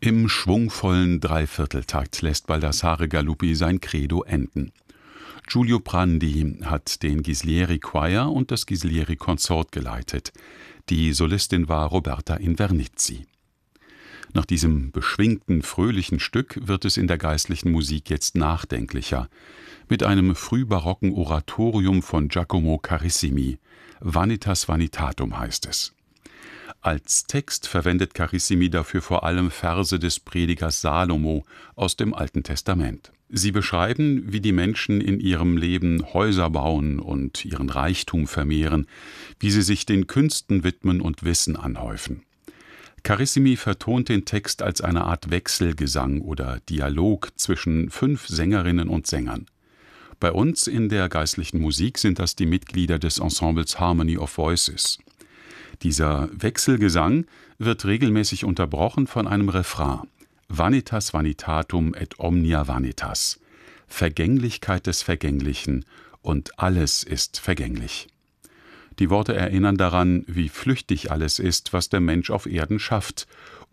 Im schwungvollen Dreivierteltakt lässt Baldassare Galuppi sein Credo enden. Giulio Prandi hat den Ghislieri Choir und das Ghislieri Consort geleitet. Die Solistin war Roberta Invernizzi. Nach diesem beschwingten, fröhlichen Stück wird es in der geistlichen Musik jetzt nachdenklicher. Mit einem frühbarocken Oratorium von Giacomo Carissimi. Vanitas Vanitatum heißt es. Als Text verwendet Carissimi dafür vor allem Verse des Predigers Salomo aus dem Alten Testament. Sie beschreiben, wie die Menschen in ihrem Leben Häuser bauen und ihren Reichtum vermehren, wie sie sich den Künsten widmen und Wissen anhäufen. Carissimi vertont den Text als eine Art Wechselgesang oder Dialog zwischen 5 Sängerinnen und Sängern. Bei uns in der geistlichen Musik sind das die Mitglieder des Ensembles Harmony of Voices. Dieser Wechselgesang wird regelmäßig unterbrochen von einem Refrain. Vanitas vanitatum et omnia vanitas. Vergänglichkeit des Vergänglichen und alles ist vergänglich. Die Worte erinnern daran, wie flüchtig alles ist, was der Mensch auf Erden schafft